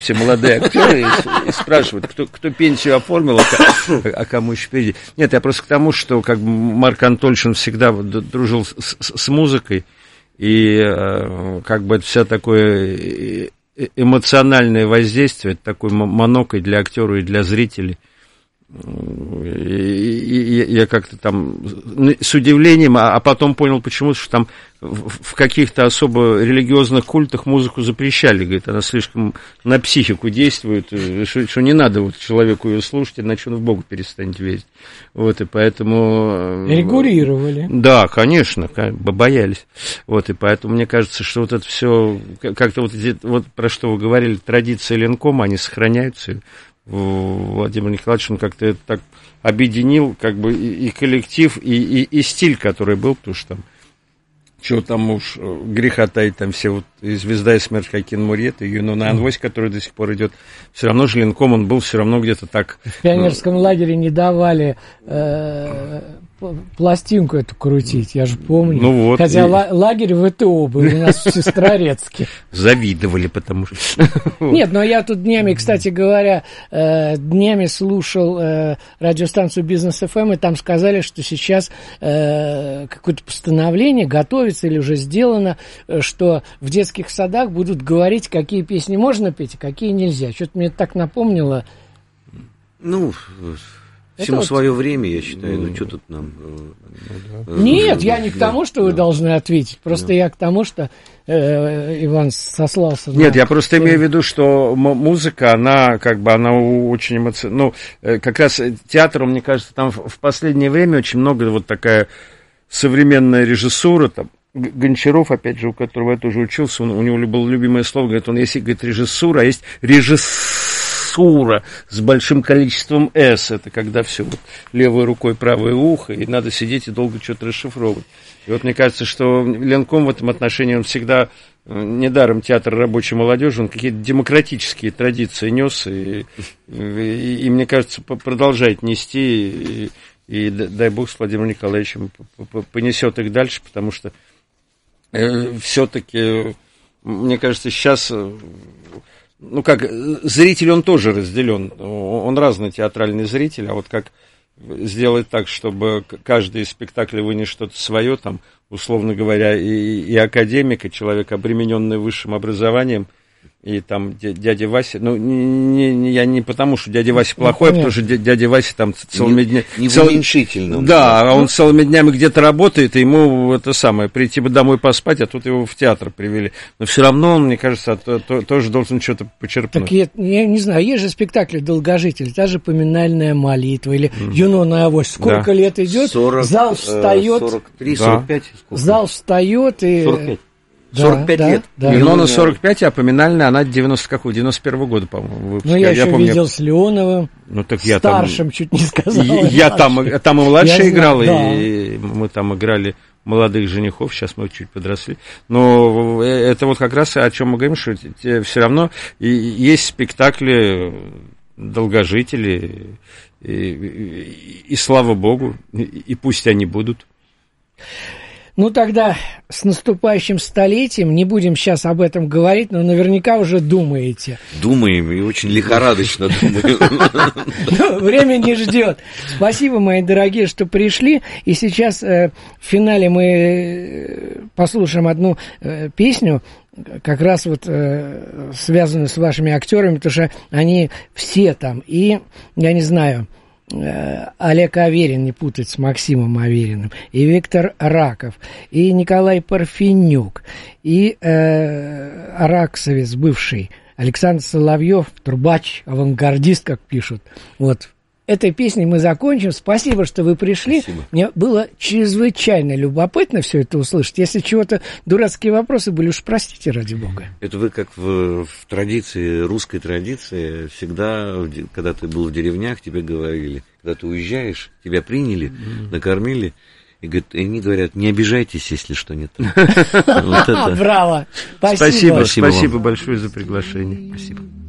все молодые актеры и спрашивают, кто пенсию оформил, а кому еще впереди. Нет, я просто к тому, что как бы Марк Анатольевич, он всегда дружил с музыкой, и как бы это вся такое эмоциональное воздействие, это такой монокль для актера и для зрителей. И я как-то там с удивлением, а потом понял, почему, что там в каких-то особо религиозных культах музыку запрещали, говорит, она слишком на психику действует, что не надо вот человеку ее слушать, иначе он в Бога перестанет верить. Вот, и поэтому... Регулировали. Да, конечно, боялись. Вот, и поэтому мне кажется, что вот это все, как-то вот про что вы говорили, традиции Ленкома, они сохраняются. Владимир Николаевич, он как-то это так объединил, как бы и коллектив, и стиль, который был, потому что там, чего там уж греха таить, там все вот и «Звезда и смерть» Хакин Мурьет, и «Юнона Анвось», который до сих пор идет, все равно же Ленком, он был все равно где-то так... В пионерском лагере не давали пластинку эту крутить, я же помню. Ну вот, хотя лагерь ВТО был у нас в Сестрорецке. Завидовали, потому что... Нет, но я тут днями, кстати говоря, днями слушал радиостанцию Бизнес ФМ, и там сказали, что сейчас какое-то постановление готовится или уже сделано, что в детских садах будут говорить, какие песни можно петь, а какие нельзя. Что-то мне так напомнило. Ну... Всему вот... свое время, я считаю. Ну, что тут нам... Нет, я не к тому, что вы должны ответить. Просто я к тому, что Иван сослался на... Нет, я просто имею в виду, что музыка, она как бы, она очень эмоциональна. Ну, как раз театр, мне кажется, там в последнее время очень много вот такая современная режиссура, там, Гончаров, опять же, у которого я тоже учился, у него было любимое слово, говорит, он есть, говорит, режиссура, а есть режиссура с большим количеством «с». Это когда все вот левой рукой правое ухо, и надо сидеть и долго что-то расшифровывать. И вот мне кажется, что Ленком в этом отношении, он всегда, недаром театр рабочей молодежи, он какие-то демократические традиции нес, и мне кажется, продолжает нести, и дай бог с Владимиром Николаевичем понесет их дальше, потому что все-таки, мне кажется, сейчас, ну как, зритель, он тоже разделен, он разный театральный зритель, а вот как сделать так, чтобы каждый из спектаклей вынес что-то свое, там, условно говоря, и академик, и человек, обремененный высшим образованием, и там дядя Вася, ну, я не потому, что дядя Вася плохой, а потому что дядя Вася там целыми днями... Не в уменьшительном. Да, а он целыми днями где-то работает, и ему это самое, прийти бы домой поспать, а тут его в театр привели. Но все равно он, мне кажется, тоже должен что-то почерпнуть. Так я не знаю, есть же спектакли «Долгожители», та же «Поминальная молитва» или «Юнона Авось». Сколько лет идет, 40, зал встает... 43, 45. Сколько? Зал встает и... 45. Да, 45 лет. Да. Юнона 45, а поминальная она 91-го года, по-моему, выпуска. Ну, я еще помню, видел с Леоновым, ну, так я старшим, там, чуть не сказал. Я там и младший играл, и мы там играли молодых женихов, сейчас мы чуть подросли. Но это вот как раз о чем мы говорим, что все равно есть спектакли «Долгожители», и слава богу, и пусть они будут. Ну, тогда с наступающим столетием, не будем сейчас об этом говорить, но наверняка уже думаете. Думаем, и очень лихорадочно думаем. Время не ждет. Спасибо, мои дорогие, что пришли. И сейчас в финале мы послушаем одну песню, как раз вот связанную с вашими актерами, потому что они все там. И, я не знаю... Олег Аверин, не путать с Максимом Авериным, и Виктор Раков, и Николай Парфенюк, и араксовец бывший Александр Соловьев, трубач, авангардист, как пишут. Вот. Этой песней мы закончим. Спасибо, что вы пришли. Спасибо. Мне было чрезвычайно любопытно все это услышать. Если чего-то дурацкие вопросы были, уж простите, ради бога. Это вы как в традиции, русской традиции, всегда, когда ты был в деревнях, тебе говорили, когда ты уезжаешь, тебя приняли, накормили, и они говорят, не обижайтесь, если что не так. Браво! Спасибо большое за приглашение. Спасибо.